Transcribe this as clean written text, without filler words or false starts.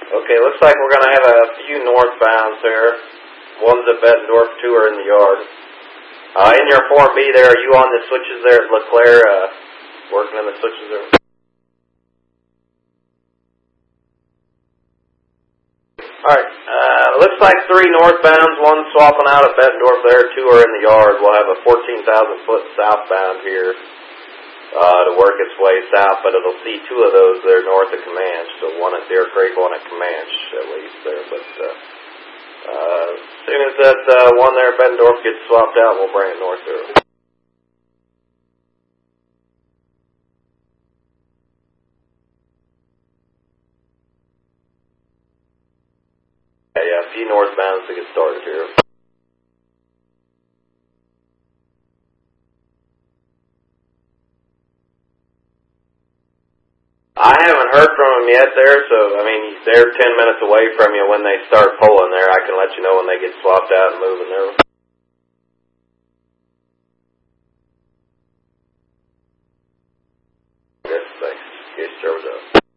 Okay, looks like we're going to have a few northbounds here. One's at Bettendorf, two are in the yard. In your Form B there, are you on the switches there at LeClaire, working on the switches there? Alright, looks like three northbounds, one swapping out at Bettendorf there, two are in the yard. We'll have a 14,000 foot southbound here to work its way south, but it'll see two of those there north of Comanche, so one at Deer Creek, one at Comanche at least there, but as soon as that one there at Bettendorf gets swapped out, we'll bring it north there. Yeah, a few northbounds to get started here. I haven't heard from them yet there, so, I mean, they're 10 minutes away from you when they start pulling there. I can let you know when they get swapped out and moving there. Yes, thanks. Yes, sure,